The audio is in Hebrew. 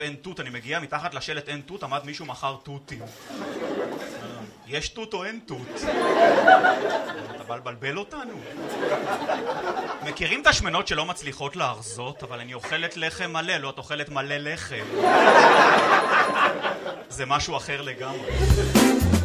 אין תות, אני מגיע מתחת לשלט אין תות, עמד מישהו מחר תותים. יש תות או אין תות? אתה בא לבלבל אותנו? מכירים את השמנות שלא מצליחות להרזות, אבל אני אוכלת לחם מלא, לא את אוכלת מלא לחם. זה משהו אחר לגמרי.